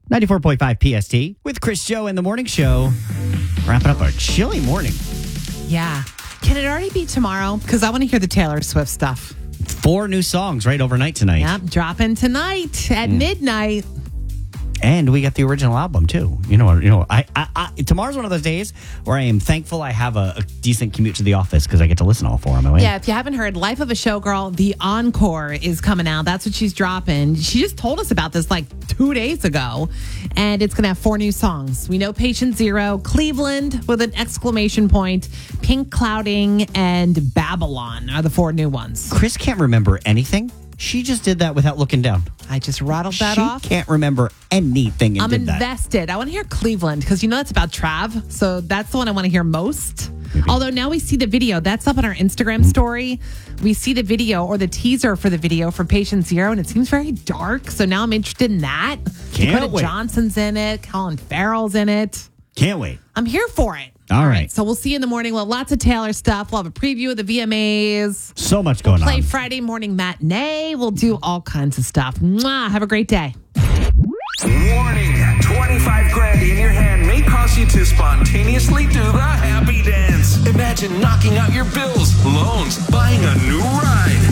94.5 PST with Chris Joe in the morning show. Wrapping up our chilly morning. Yeah. Can it already be tomorrow? Because I want to hear the Taylor Swift stuff. 4 new songs right overnight tonight. Yep, dropping tonight at midnight. And we got the original album too. I tomorrow's one of those days where I am thankful I have a decent commute to the office because I get to listen to all 4 on my way. Yeah, if you haven't heard, Life of a Showgirl, the encore is coming out. That's what she's dropping. She just told us about this like 2 days ago, and it's going to have 4 new songs. We know Patient Zero, Cleveland with an exclamation point, Pink Clouding, and Babylon are the 4 new ones. Chris can't remember anything. She just did that without looking down. I just rattled that off. She can't remember anything and I'm did that. invested. I want to hear Cleveland because that's about Trav. So that's the one I want to hear most. Maybe. Although now we see the video. That's up on our Instagram story. We see the video or the teaser for the video for Patient Zero, and it seems very dark. So now I'm interested in that. Can't Dakota wait. Johnson's in it. Colin Farrell's in it. Can't wait. I'm here for it. All right. So we'll see you in the morning. We'll have lots of Taylor stuff. We'll have a preview of the VMAs. So much going Play on. Friday morning matinee. We'll do all kinds of stuff. Mwah. Have a great day. Warning, 25 grand in your hand may cause you to spontaneously do the happy dance. Imagine knocking out your bills, loans, buying a new ride.